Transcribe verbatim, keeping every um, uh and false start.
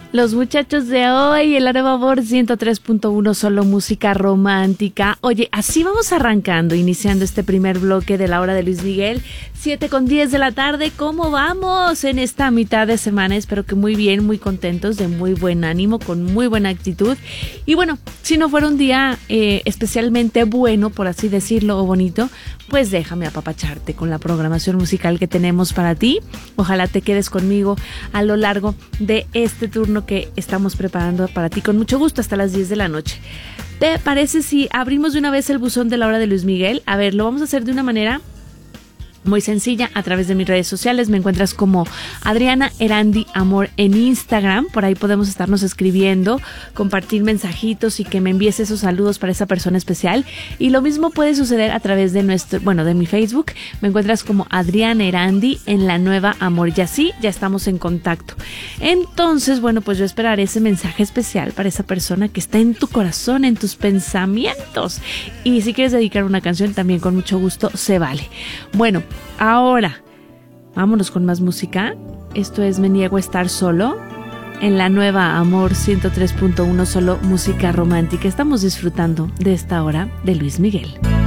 Los muchachos de hoy, el Nuevo Amor ciento tres punto uno, solo música romántica. Oye, así vamos arrancando, iniciando este primer bloque de la hora de Luis Miguel, siete con diez de la tarde. ¿Cómo vamos en esta mitad de semana? Espero que muy bien, muy contentos, de muy buen ánimo, con muy buena actitud. Y bueno, si no fuera un día eh, especialmente bueno, por así decirlo, o bonito, pues déjame apapacharte con la programación musical que tenemos para ti. Ojalá te quedes conmigo a lo largo de este turno que estamos preparando para ti con mucho gusto hasta las diez de la noche. ¿Te parece si abrimos de una vez el buzón de la hora de Luis Miguel? A ver, lo vamos a hacer de una manera muy sencilla, a través de mis redes sociales. Me encuentras como Adriana Erandi Amor en Instagram. Por ahí podemos estarnos escribiendo, compartir mensajitos y que me envíes esos saludos para esa persona especial. Y lo mismo puede suceder a través de nuestro, bueno, de mi Facebook. Me encuentras como Adriana Erandi en la nueva Amor. Y así ya estamos en contacto. Entonces, bueno, pues yo esperaré ese mensaje especial para esa persona que está en tu corazón, en tus pensamientos. Y si quieres dedicar una canción, también con mucho gusto se vale. Bueno, ahora, vámonos con más música. Esto es Me Niego a Estar Solo en la nueva Amor ciento tres punto uno, solo música romántica. Estamos disfrutando de esta hora de Luis Miguel.